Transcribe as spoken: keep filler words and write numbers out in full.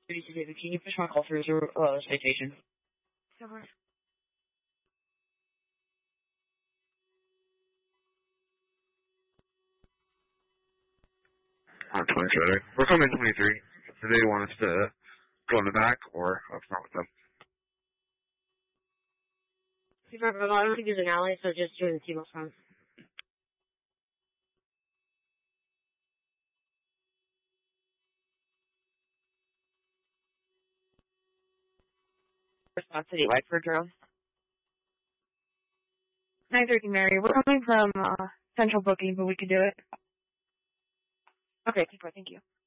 Can you push my call through to uh, citation? Over. On twenty-three. We're coming twenty-three. Do they want us to go in the back or up front with them? I don't think there's an alley, so just doing the team up front. Response City White for drone. nine thirty, Mary. We're coming from uh, central booking, but we can do it. Okay, thank you.